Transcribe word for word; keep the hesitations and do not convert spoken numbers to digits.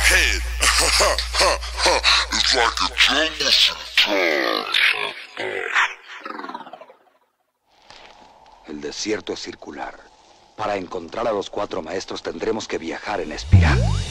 head. It's like a jungle sometimes. El desierto es circular. Para encontrar a los cuatro maestros tendremos que viajar en espiral.